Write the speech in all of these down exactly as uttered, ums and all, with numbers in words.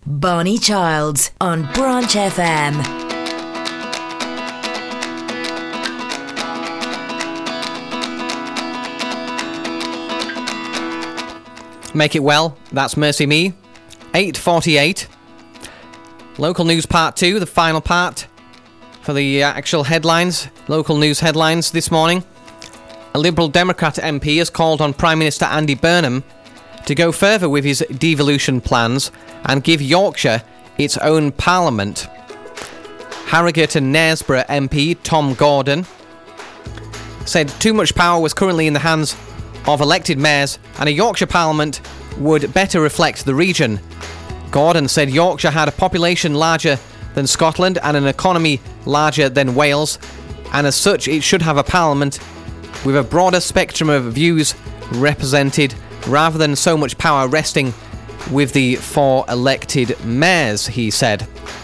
Barney Childs on Branch F M. Make it well, that's Mercy Me. eight forty-eight. Local news part two, the final part for the actual headlines. Local news headlines this morning. A Liberal Democrat M P has called on Prime Minister Andy Burnham to go further with his devolution plans and give Yorkshire its own parliament. Harrogate and Knaresborough M P Tom Gordon said too much power was currently in the hands of elected mayors and a Yorkshire parliament would better reflect the region. Gordon said Yorkshire had a population larger than Scotland and an economy larger than Wales, and as such it should have a parliament with a broader spectrum of views represented rather than so much power resting with the four elected mayors, he said.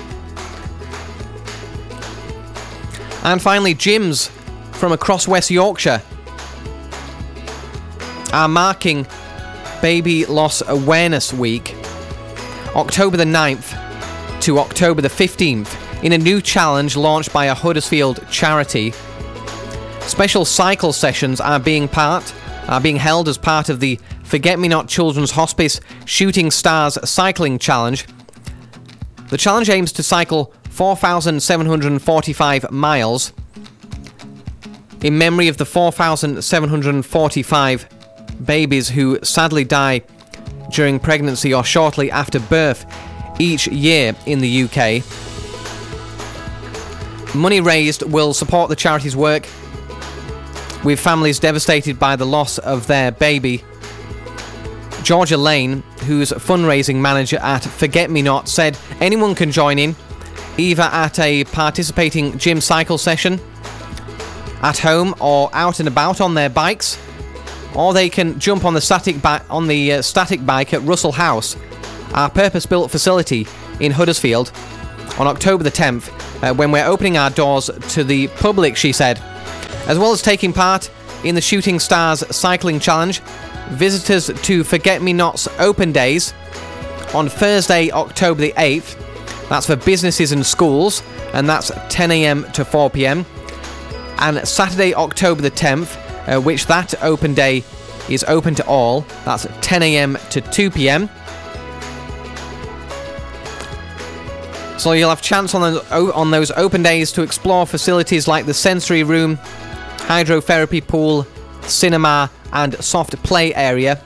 And finally, gyms from across West Yorkshire are marking Baby Loss Awareness Week, October the ninth to October the fifteenth, in a new challenge launched by a Huddersfield charity. Special cycle sessions are being part are being held as part of the Forget Me Not Children's Hospice Shooting Stars Cycling Challenge. The challenge aims to cycle four thousand seven hundred forty-five miles in memory of the four thousand seven hundred forty-five babies who sadly die during pregnancy or shortly after birth each year in the U K. Money raised will support the charity's work with families devastated by the loss of their baby. Georgia Lane, who's fundraising manager at Forget Me Not, said anyone can join in, either at a participating gym cycle session, at home or out and about on their bikes, or they can jump on the static bi- on the uh, static bike at Russell House, our purpose-built facility in Huddersfield, on October the tenth, uh, when we're opening our doors to the public, she said. As well as taking part in the Shooting Stars Cycling Challenge, visitors to Forget Me Not's open days on Thursday, October the eighth, that's for businesses and schools, and that's ten a.m. to four p.m, and Saturday, October the tenth, uh, which that open day is open to all, that's ten a.m. to two p.m. So you'll have chance on those, on those open days to explore facilities like the sensory room, hydrotherapy pool, cinema and soft play area.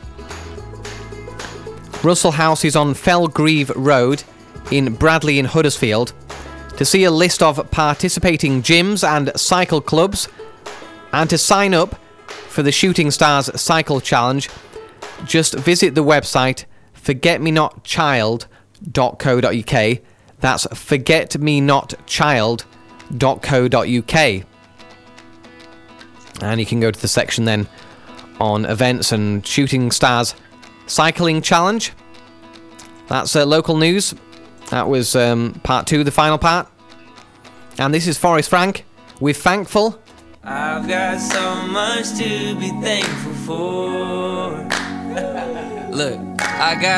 Russell House is on Fellgreave Road in Bradley in Huddersfield. To see a list of participating gyms and cycle clubs and to sign up for the Shooting Stars Cycle Challenge, just visit the website forget me not child dot co dot uk. That's forget me not child dot co dot uk. And you can go to the section then on events and Shooting Stars Cycling Challenge. That's uh, local news. That was um, part two, the final part. And this is Forrest Frank with Thankful. I've got so much to be thankful for. Look, I got